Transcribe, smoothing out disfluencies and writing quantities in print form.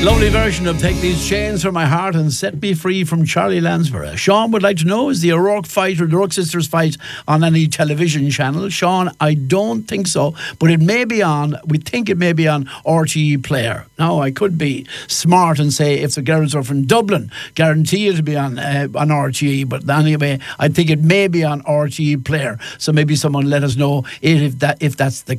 Lovely version of Take These Chains From My Heart and Set Me Free from Charlie Lansborough. Sean would like to know, is the O'Rourke fight or the O'Rourke sisters fight on any television channel? Sean, I don't think so, but it may be on, we think it may be on RTE Player. Now, I could be smart and say if the girls are from Dublin, guarantee it to be on RTE, but anyway, I think it may be on RTE Player. So maybe someone let us know if that's the